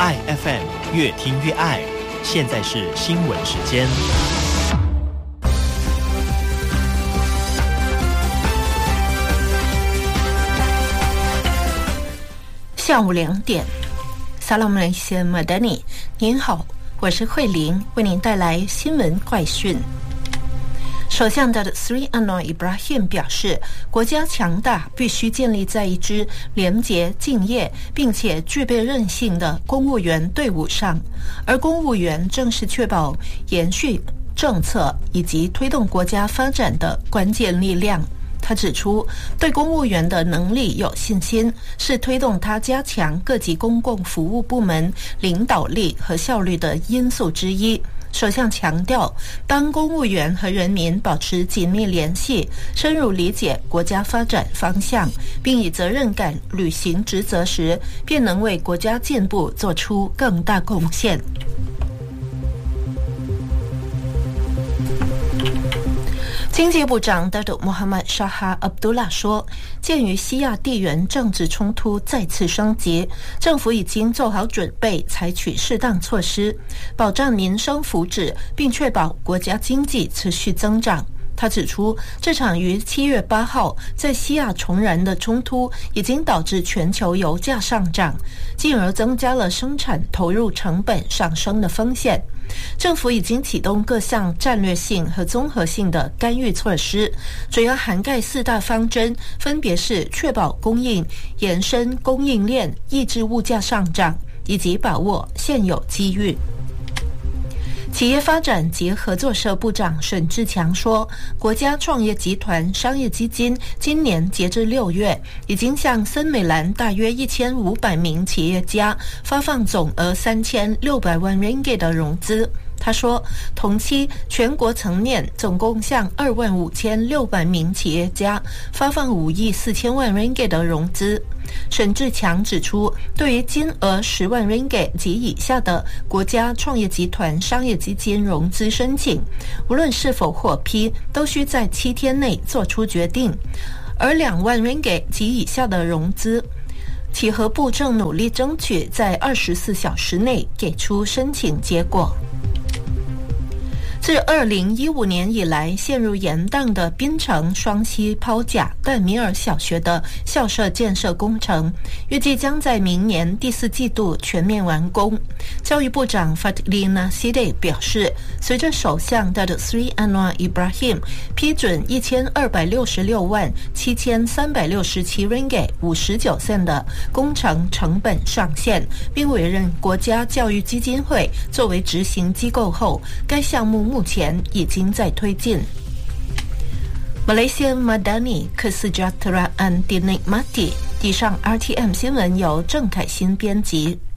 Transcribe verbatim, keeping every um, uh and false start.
爱 F M， 越听越爱。现在是新闻时间。 下午两点，萨拉姆雷西马丹尼，您好，我是慧玲，为您带来新闻快讯。首相的 Sri Anwar Ibrahim 表示，国家强大必须建立在一支廉洁、敬业并且具备韧性的公务员队伍上，而公务员正是确保延续政策以及推动国家发展的关键力量。他指出，对公务员的能力有信心，是推动他加强各级公共服务部门领导力和效率的因素之一。首相强调，当公务员和人民保持紧密联系，深入理解国家发展方向，并以责任感履行职责时，便能为国家进步做出更大贡献。经济部长 Datuk Muhammad Shah Abdullah 说，鉴于西亚地缘政治冲突再次升级，政府已经做好准备，采取适当措施，保障民生福祉，并确保国家经济持续增长。他指出，这场于七月八号在西亚重燃的冲突已经导致全球油价上涨，进而增加了生产投入成本上升的风险。政府已经启动各项战略性和综合性的干预措施，主要涵盖四大方针，分别是确保供应、延伸供应链、抑制物价上涨，以及把握现有机遇。企业发展及合作社部长沈志强说，国家创业集团商业基金今年截至六月，已经向森美兰大约一千五百名企业家发放总额三千六百万 ringgit 的融资。他说，同期全国层面总共向二万五千六百名企业家发放五亿四千万 ringgit 的融资。沈志强指出，对于金额十万 ringgit 及以下的国家创业集团商业基金融资申请，无论是否获批，都需在七天内做出决定；而两万 ringgit 及以下的融资，企核部正努力争取在二十四小时内给出申请结果。自二零一五年以来陷入延宕的槟城双溪抛甲淡米尔小学的校舍建设工程，预计将在明年第四季度全面完工。教育部长 Fatlina Siddiq 表示，随着首相 Datuk Sri Anwar Ibrahim 批准一千二百六十六万七千三百六十七 ringgit 五十九 cent 的工程成本上限，并委任国家教育基金会作为执行机构后，该项目目前已经在推进。Malaysia Madani Kesejahteraan Dinikmati。以上 R T M 新闻由郑凯欣编辑。